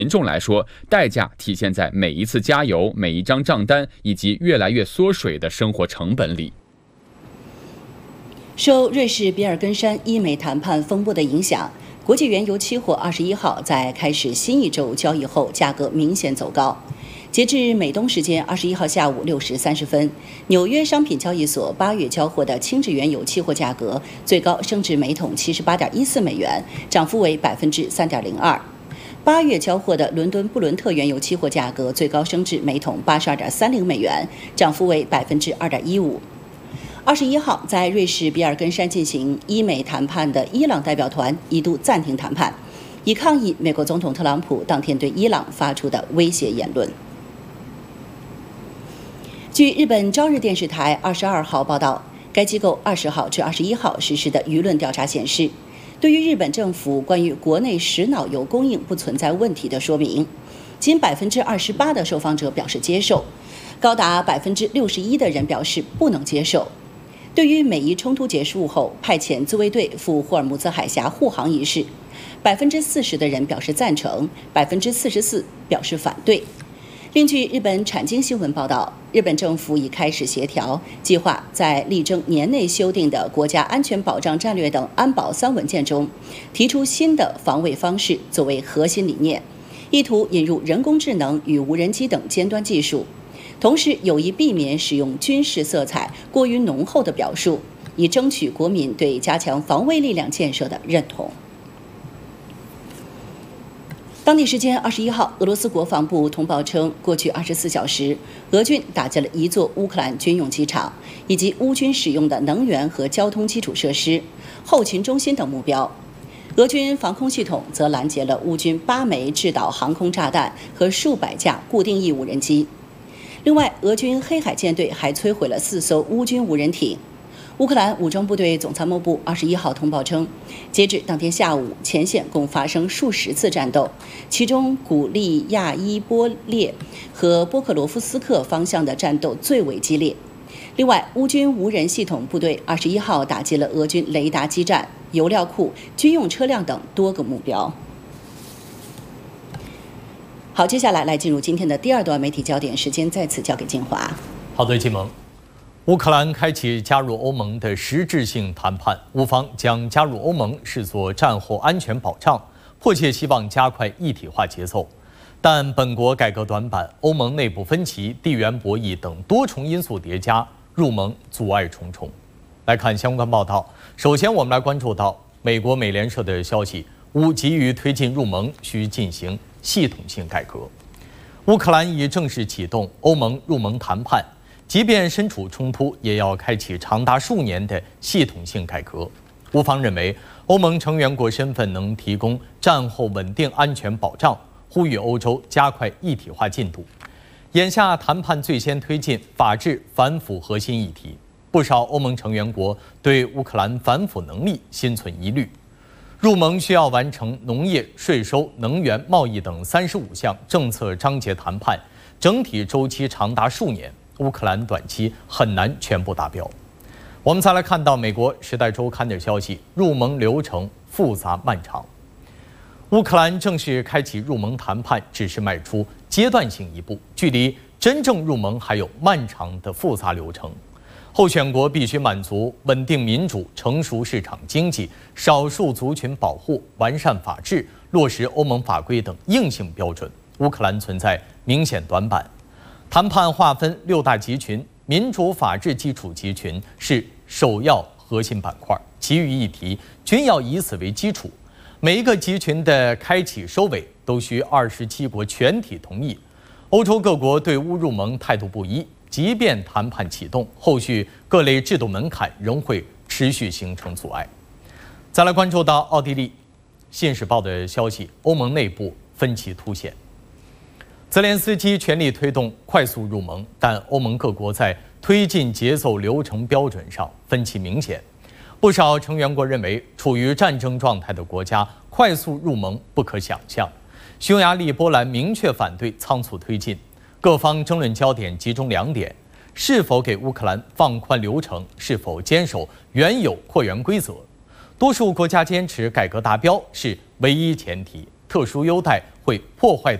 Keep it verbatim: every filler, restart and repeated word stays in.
民众来说，代价体现在每一次加油、每一张账单以及越来越缩水的生活成本里。 受瑞士比尔根山伊美谈判风波的影响，国际原油期货二十一号在开始新一周交易后，价格明显走高。截至美东时间二十一号下午六时三十分，纽约商品交易所八月交货的轻质原油期货价格最高升至每桶七十八点一四美元，涨幅为百分之三点零二。八月交货的伦敦布伦特原油期货价格最高升至每桶八十二点三零美元，涨幅为百分之二点一五。二十一号，在瑞士比尔根山进行伊美谈判的伊朗代表团一度暂停谈判，以抗议美国总统特朗普当天对伊朗发出的威胁言论。据日本朝日电视台二十二号报道，该机构二十号至二十一号实施的舆论调查显示，对于日本政府关于国内石脑油供应不存在问题的说明，仅百分之二十八的受访者表示接受，高达百分之六十一的人表示不能接受。对于美伊冲突结束后派遣自卫队赴霍尔木兹海峡护航一事，百分之四十的人表示赞成，百分之四十四表示反对。另据日本产经新闻报道，日本政府已开始协调，计划在力争年内修订的国家安全保障战略等安保三文件中，提出新的防卫方式作为核心理念，意图引入人工智能与无人机等尖端技术，同时有意避免使用军事色彩过于浓厚的表述，以争取国民对加强防卫力量建设的认同。当地时间二十一号，俄罗斯国防部通报称，过去二十四小时，俄军打击了一座乌克兰军用机场以及乌军使用的能源和交通基础设施、后勤中心等目标。俄军防空系统则拦截了乌军八枚制导航空炸弹和数百架固定翼无人机。另外，俄军黑海舰队还摧毁了四艘乌军无人艇。乌克兰武装部队总参谋部二十一号通报称，截至当天下午，前线共发生数十次战斗，其中古利亚伊波列和波克罗夫斯克方向的战斗最为激烈。另外，乌军无人系统部队二十一号打击了俄军雷达基站、油料库、军用车辆等多个目标。好，接下来来进入今天的第二段媒体焦点，时间再次交给金华。 好的，金萌。乌克兰开启加入欧盟的实质性谈判，乌方将加入欧盟视作战后安全保障，迫切希望加快一体化节奏。但本国改革短板、欧盟内部分歧、地缘博弈等多重因素叠加，入盟阻碍重重。来看相关报道，首先我们来关注到美国美联社的消息，乌急于推进入盟，需进行系统性改革。乌克兰已正式启动欧盟入盟谈判。即便身处冲突，也要开启长达数年的系统性改革。乌方认为，欧盟成员国身份能提供战后稳定安全保障，呼吁欧洲加快一体化进度。眼下谈判最先推进法治反腐核心议题，不少欧盟成员国对乌克兰反腐能力心存疑虑。入盟需要完成农业、税收、能源、贸易等三十五项政策章节谈判，整体周期长达数年。乌克兰短期很难全部达标。我们再来看到美国《时代周刊》的消息，入盟流程复杂漫长。乌克兰正式开启入盟谈判，只是迈出阶段性一步，距离真正入盟还有漫长的复杂流程。候选国必须满足稳定民主、成熟市场经济、少数族群保护、完善法治、落实欧盟法规等硬性标准。乌克兰存在明显短板。谈判划分六大集群，民主法治基础集群是首要核心板块，其余议题均要以此为基础。每一个集群的开启收尾都需二十七国全体同意。欧洲各国对乌入盟态度不一，即便谈判启动，后续各类制度门槛仍会持续形成阻碍。再来关注到奥地利，《信使报》的消息，欧盟内部分歧凸显。泽连斯基全力推动快速入盟，但欧盟各国在推进节奏、流程标准上分歧明显。不少成员国认为，处于战争状态的国家快速入盟不可想象。匈牙利、波兰明确反对仓促推进。各方争论焦点集中两点：是否给乌克兰放宽流程，是否坚守原有扩员规则。多数国家坚持改革达标是唯一前提。 特殊优待会破坏